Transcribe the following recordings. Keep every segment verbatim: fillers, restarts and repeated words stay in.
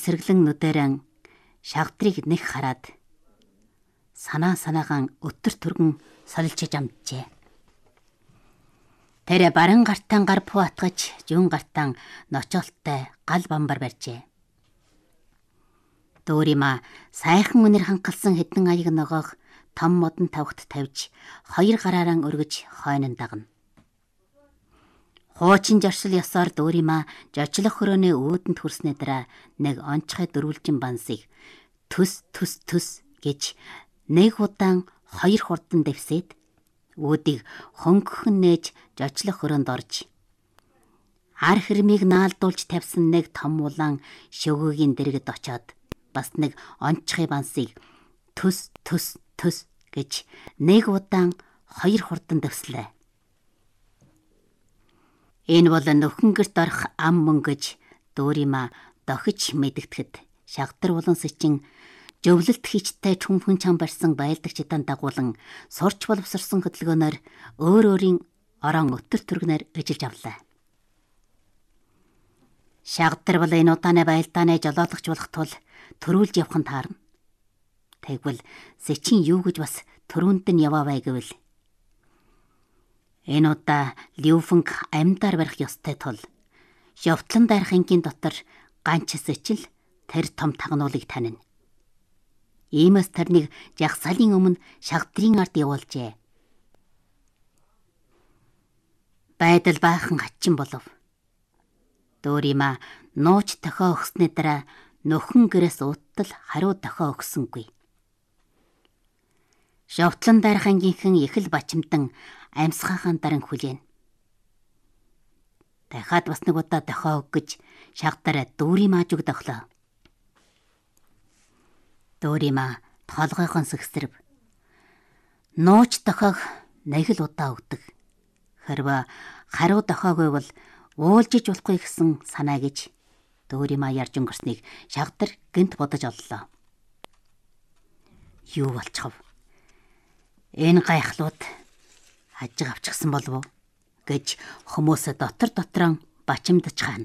эсрэглэн нүдэрэн шагдрыг нэг хараад санаа санаагаан өтөр түргэн солилчиж амжжээ. Тэр баран гартан гар пуатгаж жүүн гартан ночоолттой гал бамбар барьжээ. Дүүрима сайхан үнэр хангалсан хэдэн аяг ногоог том модон тавхт тавьж хоёр гараараа өргөж хойно дагна. Хуучин жаршил ёсоор Дүүрима жожлох хөрөөний өөдөнд хүрснээ дараа нэг онцгой дөрвөлжин бансыг төс төс төс гэж нэг удаан хоёр хурдан дэвсээд үүдийг хөнгөн нээж жожлох хөрөөнд орж ар хэрмийг наалдуулж тавьсан нэг том улаан шөвгөгийн дэргэд очоод бас нэг онцгой бансыг төс төс төс гэж нэг удаан хоёр хурдан дэвслээ. Энэ бол нөхөн гэрт орох ам мөнгөж Дүүрима дохиж мэдэгдэхэд шагдар улан сэчин жөвлөлт хийчтэй чүмхэн чам барьсан байлдагчдаа дагуулan сурч боловсрсон хөдөлгөөнөөр өөр өөрийн орон өтөр түргнээр эжилж авлаа. Шагдар бол энэ удааны байлдааны жолоологч болох тул төрүүлж явах нь таарна. Тэгвэл сэчин юу гэж бас төрөнд нь яваавай гэвэл энэ удаа Ливэнг амьдаар барих ёстой тул Шовтлон дайрах ангийн дотор ганч сэчил тэр том тагнуулыг танина. Иймээс тэрнийг жагсаалын өмнө шагдрын ард явуулжээ. Байдал баахан хачин болов. Дүүрима нууч тохио өгснээ дараа нөхөн гэрээс уттал хариу тохио өгсөнгүй. Шовтлон дайрах ангийнхан их л бачимдан амьсгаахан даран хүлээн. Дахиад бас нэг удаа тохио өгч шагдараа Дүүримааж өгдөглөө. Дүүрима толгойгоо сэгсэрв. Нууч тохиог нэг л удаа өгдөг. Хэрвээ хариу тохиогүй бол уулжиж болохгүй гэсэн санаа гэж Дүүрима ярьж өнгөрснийг шагдар гэнт бодож оллоо. Юу болчихов? Энэ гайхлууд хажиг авчихсан болов уу гэж хүмүүсээ дотор дотроо бачимдаж хаана.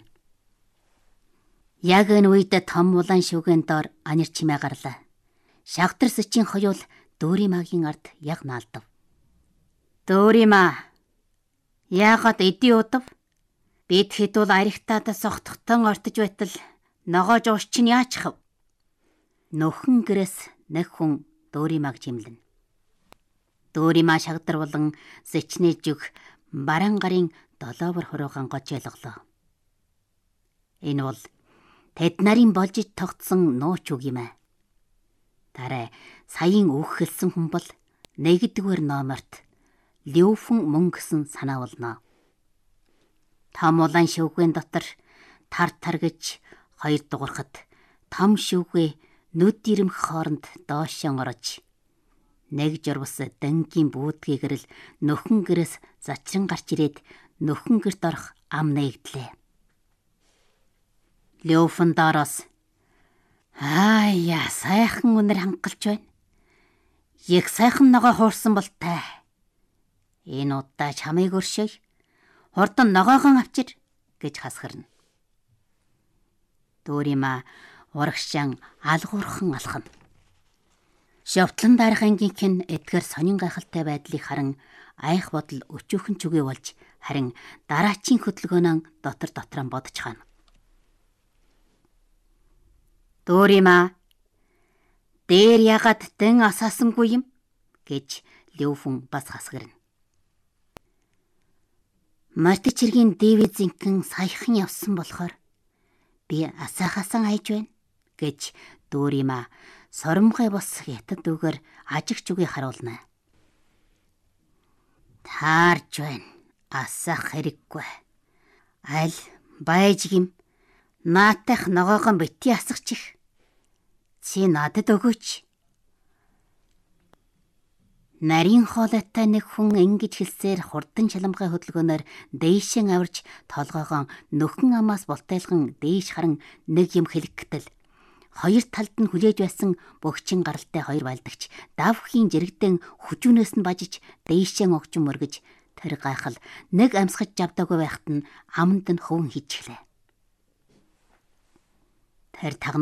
Яг энэ үед том улаан шүгэн доор анир чимээ гарлаа. Шагдар сэчийн хоёул Дүүримагийн ард яг наалдав. Дүүрима, яагаад эдийн удав? Бид хэдүүл аригтаад сохтохтон ортож байтал ногоож ууш чинь яачихв? Нөхөн гэрээс нэг хүн Дүүримаг жимлэн. Дүүрима шагдар болон сэчний зүг баран гарын долоовор хөрөөгөн гожойлголоо. Энэ бол тэд нарын болж тогтсон нууч үг юм аа. Тарай саяын үхэлсэн хүн бол нэгдүгээр номерт Ливэн мөн гэсэн санаа болно. Том улаан шүгвэн дотор тар тар гэж хоёр дуурахад том шүгвэ нүд ирэмх хооронд доошоо орож нэг журвас дангийн бүүдгийгэр л нөхөн гэрээс зачран гарч ирээд нөхөн гэрт орох ам нэгдлээ. Ливэн доороос "Аяа, сайхан үнэр хангалж байна. Яг сайхан ногоо хуурсан бол тай. Энэ удаа чамайг өршөй. Хурдан ногоогоо авчир" гэж хасгарна. Дүүрима урагшаан алгуурхан алхана. Шовтлон дайрах ангийнхэн эдгээр сонин гайхалтай байдлыг харан айх бодол өчүүхэн ч үгүй болж харин дараачийн хөдөлгөөнөө дотор дотроо бодож хаана. Дүүрима, дээр ягаад дэн асаасангүй юм гэж Ливэн бас хасгарна. Мартич хэргийн Дэвидзинхэн саяхан явсан болохоор би асаахасан хайж байна гэж Дүүрима соромгой бос хятад үгээр ажигч үгүй харуулна. Таарж байна. Асаах хэрэггүй. Аль байж гим наатах ногоогон бити асахчих. Чи надад өгөөч. Нарийн хоолойтой нэг хүн ингэж хэлсээр хурдан шаламгай хөдөлгөөнөөр дээшэн авирч толгоогоо нөхөн амаас бултайлган дээш харан нэг юм хэлэхтэл хоёр талд нь хүлээж байсан бөгчин гаралтай хоёр байлдагч давхийн жирэгдэн хүчүүнээс нь бажиж дээшэн огжин мөргөж тэр гайхал нэг амсгаж жавдаагүй байхад нь аманд нь хөвөн хийчихлээ. Тэр